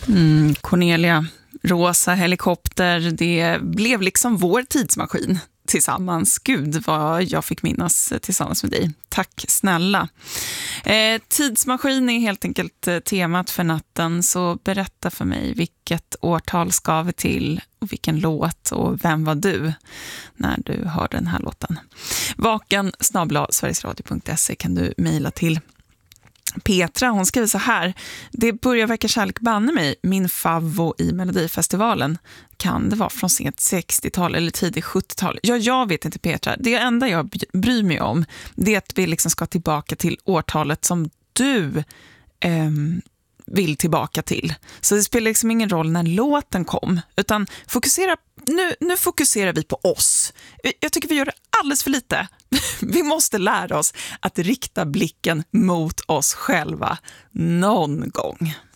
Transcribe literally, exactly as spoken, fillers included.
Mm, Cornelia, rosa helikopter, det blev liksom vår tidsmaskin tillsammans. Gud vad jag fick minnas tillsammans med dig. Tack snälla. Eh, tidsmaskin är helt enkelt temat för natten, så berätta för mig vilket årtal ska vi till och vilken låt och vem var du när du hör den här låten. Vaken snabel-a sverigesradio punkt se kan du mejla till. Petra, hon skriver så här: det börjar verka kärlek banne mig, min favvo i Melodifestivalen. Kan det vara från sent sextiotal eller tidigt sjuttiotal? Ja, jag vet inte, Petra. Det enda jag bryr mig om, det är att vi liksom ska tillbaka till årtalet som du eh, vill tillbaka till. Så det spelar liksom ingen roll när låten kom, utan fokusera, nu, nu fokuserar vi på oss. Jag tycker vi gör det alldeles för lite. Vi måste lära oss att rikta blicken mot oss själva någon gång.